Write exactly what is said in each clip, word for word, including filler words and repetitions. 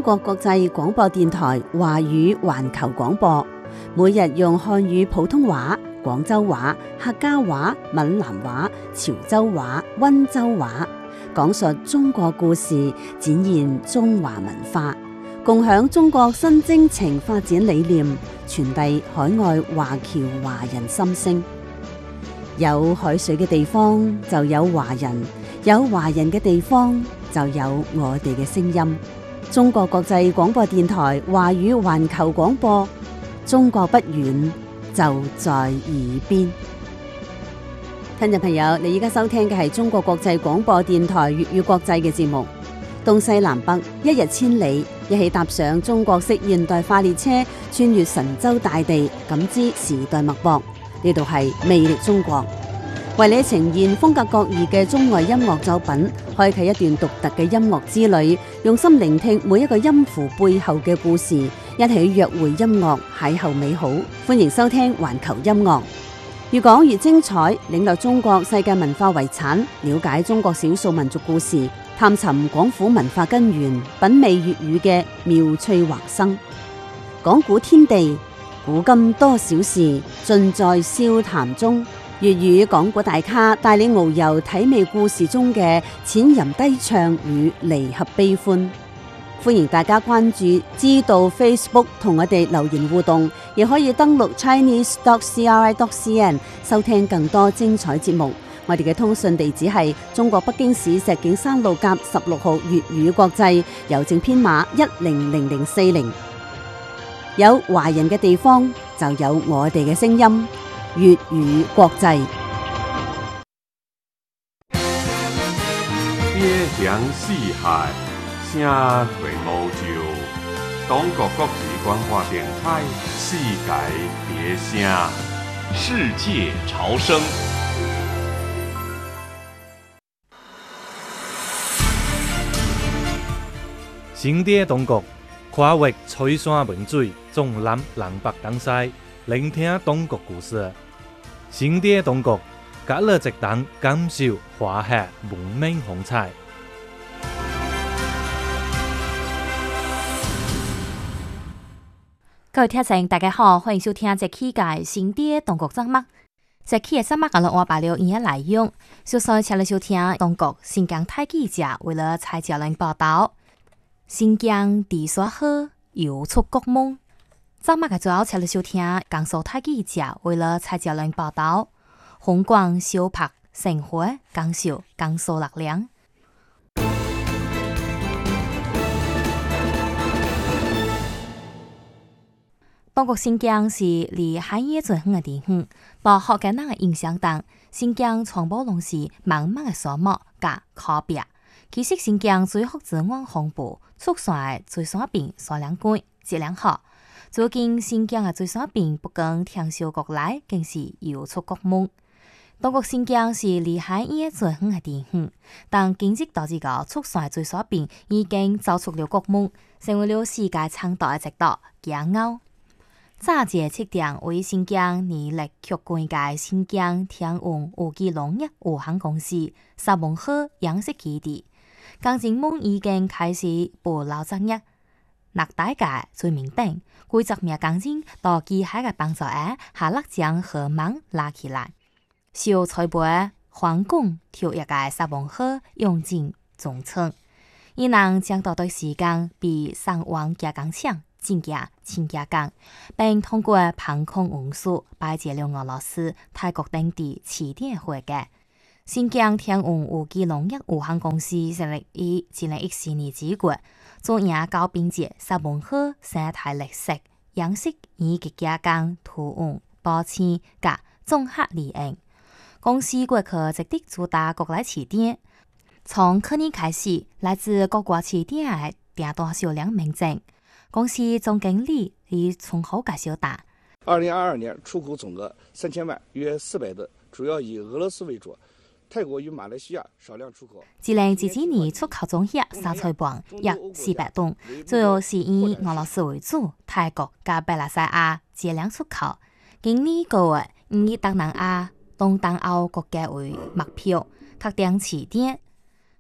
國國際廣播電台華語環球廣播，每日用漢語普通話、廣州話、客家話、閩南話、潮州話、溫州話，講述中國故事，展現中華文化，共享中國新征程發展理念，傳遞海外華僑華人心聲。有海水嘅地方就有華人，有華人嘅地方就有我哋嘅聲音。中國國際廣播電台華語環球廣播，中國不遠，就在耳邊。聽眾朋友，你而家收聽嘅係中國國際廣播電台粵語國際嘅節目。東西南北，一日千里，一起踏上中國式現代化列車，穿越神州大地，感知時代脈搏。呢度係魅力中國，為你呈現風格各異嘅中外音樂作品，開啟一段獨特嘅音樂之旅，用心聆聽每一個音符背後嘅故事，一起約會音樂，邂逅美好。歡迎收聽環球音樂，越講越精彩，領略中國世界文化遺產，了解中國少數民族故事，探尋廣府文化根源，品味粵語嘅妙趣橫生。講古天地，古今多少事，盡在笑談中。粵語講古大咖帶你遨遊體味故事中嘅淺吟低唱與離合悲歡。歡迎大家關注知道 Facebook 同我哋留言互動，亦可以登錄 chinese dot c r i dot c n 收聽更多精彩節目。我哋嘅通訊地址係中國北京市石景山路甲十六號粵語國際，郵政編碼一零零零四零。有華人嘅地方就有我哋嘅聲音，粵語國際。 邊疆四海，聲垂無就。中國國際廣播電台，世界別聲， 世界潮聲。 新的中國，跨越翠山文水，縱覽南北東西，聆聽中國故事。新的中國，隔了直等感受華夏文明風采。 各位聽眾大家好，歡迎收聽這期嘅新的中國節目。這期嘅節目我我把了音樂內容，首先請你收聽中國新疆大記者為了蔡佳玲報道。新疆地沙好，游出國門。節目嘅最後請你收聽江蘇大記者為了蔡佳玲報道。紅光小拍生活，江蘇江蘇力量。中國新疆是離海野最遠嘅地方，受福建人嘅影響等，新疆全部攏是茫茫嘅沙漠加戈壁。其實新疆最福之外紅布，出產嘅水產品數量高，質量好。最近新疆嘅水產品不僅暢銷國內，更是游出國門。中國新疆是離海野最遠嘅地方，但經濟導致個出產嘅水產品已經走出了國門，成為了世界倡導嘅值得驕傲。早節七點為新疆擬力曲冠嘅新疆天運有機農業有限公司沙門河養殖基地，鋼筋門已經開始捕撈作業，落大嘅罪名等，幾十名鋼筋到機械嘅幫助下，下落將河網拉起來。小菜杯環工跳躍嘅沙門河用盡總稱，伊能將到對時間比上網加工廠。進價、清價工，並通過航空運輸擺解了俄羅斯、泰國等地起點會嘅。新疆天運有機農業有限公司成立於二零一四年之月，做野高並且沙門河生態綠色、養殖以及加工、土運、保鮮及綜合利用。公司過去積極主打國內起點，從去年開始，來自各國起點嘅訂單數量明增。公司總經理李崇豪介紹道： 二零二二年出口總額三千萬，約四百噸，主要以俄羅斯為主，泰國與馬來西亞少量出口。 二零二二年出口總額三千磅，約四百噸，主要是以俄羅斯為主，泰國加馬來西亞少量出口。今年個月以東南亞、東東歐國家為目標，確定起點。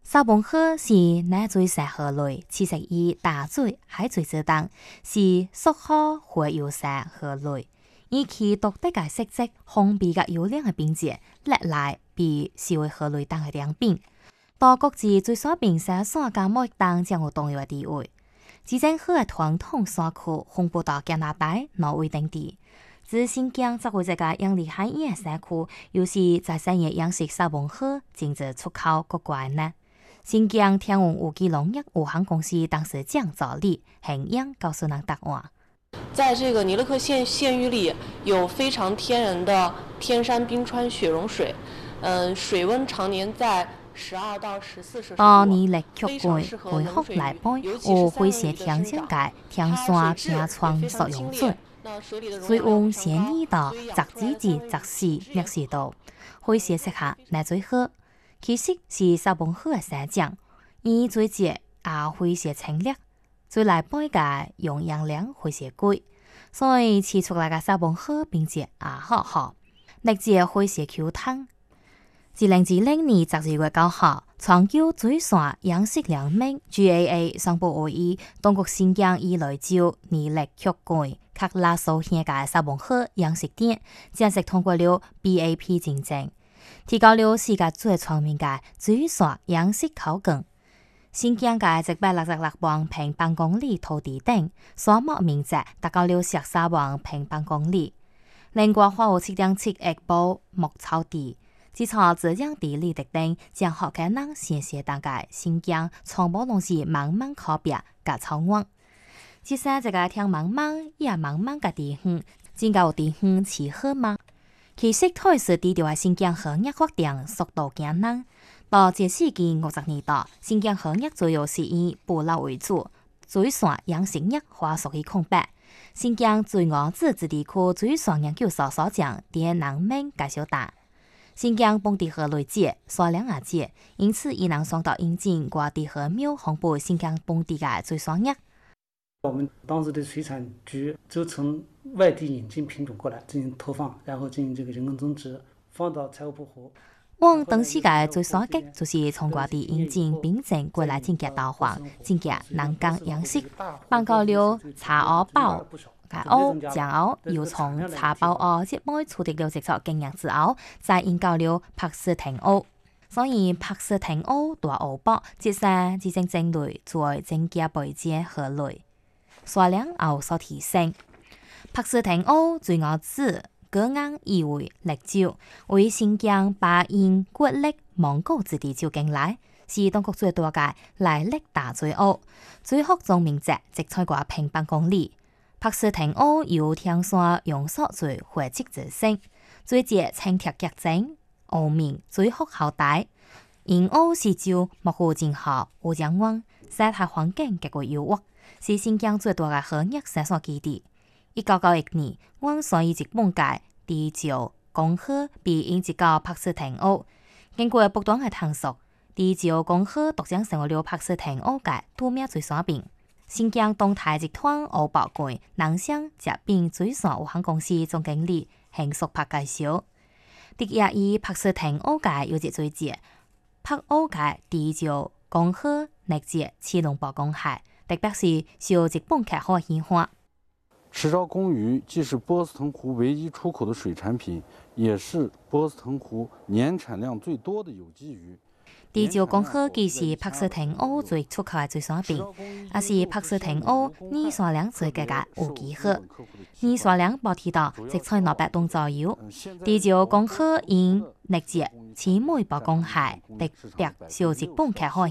沙崩河是南水石河类栖息于大水、海水之間，是塑化活油石河類。以其獨特嘅色澤、封閉嘅優良嘅邊界，歷來被視為河類等嘅良品。到國際水產品生產嘅貿易當將有重要嘅地位。至今河嘅傳統山區分布到加拿大、挪威等地。自新疆作為一個養利海鹽嘅社區，尤其在產業養殖沙崩河，經濟出口國外呢。新疆天然有機農業有限公司董事長趙麗很樣告訴人答案。 在這個尼勒克縣縣域裡，有非常天然的天山冰川雪融水，嗯，水溫常年在十二到十四攝氏度。 到尼勒克縣回復來杯，有會寫天井界天山冰川所用水，水溫先二到十幾至十四攝氏度，會寫適合來水喝。其實是沙崩河嘅生長，而水質也會寫清冽，水來杯嘅用養量會寫貴，所以飼出來嘅沙崩河並且也好好，歷節會寫 Q 湯。二零二零年十二月九號，長久水產養殖聯盟 G A A 上報會議，當局新疆已來招尼勒克縣喀拉蘇縣嘅沙崩河養殖店，正式通過了 B A P 認證。提高了世界最聰明嘅水產養殖考證。新疆嘅一百六十六萬平方公里土地頂，沙漠面積達到了十三萬平方公里。另外還有七點七億畝牧草地。自從這樣地理特定，將學嘅人先寫當嘅新疆從冇攏是茫茫可別嘅草原。其實這個天茫茫也茫茫嘅地方，真夠地方起好嗎？其實開始低調嘅新疆河業發展速度驚人。到這世紀五十年代，新疆河業主要是以捕撈為主，水產養殖業化屬於空白。新疆最岸自治地區水產研究所所長啲人們介紹大，新疆本地河類節數量也節，因此伊能上到引進各地河苗紅布新疆本地嘅水產業。 我們當時的水產局就從外地引進品種過來進行投放，然後進行這個人工種植，放到財務部河。 往當時嘅最所級就是從各地引進品種過來進行導黃，進行南疆養殖，包括了茶蚵包、芥蚵、醬蚵，又從茶包蚵接尾處理了製作經驗之後，再研究了柏斯廷蚵。所以柏斯廷蚵大蚵包，即係自正正類在增加培植河類，數量有所提升。柏斯廷蚵最愛子。果硬意為歷招，為新疆巴音國立蒙古自治州境內，是當局最多嘅來歷大水蚵，水學總面積直超過平方公里。柏斯廷蚵由天山用塑水回積而成，水質清澈潔淨，蚵面水學好大。因蚵是就木湖靜河烏江灣，生態環境極為優渥，是新疆最大嘅河業生產基地。一九九一年，灣所以日本界地礁公河被引入到柏斯廷蚵，經過不斷嘅探索，地礁公河獨將成為了柏斯廷蚵界獨命水產品。新疆東台集團甌寶貴南鄉疾病水產有限公司總經理邢淑柏介紹，第一以柏斯廷蚵界有隻水質，柏蚵界地礁公河歷節七龍寶公海，特別是受日本客戶喜歡。 池沼公魚既是波斯騰湖唯一出口的水產品，也是波斯騰湖年產量最多的有機魚。地礁公河既是柏斯廷蚵最出口嘅水產品，也是柏斯廷蚵年產量最高嘅有機河。年產量保持到直在六百噸左右。地礁公河因歷節千枚寶公海，特別受日本客戶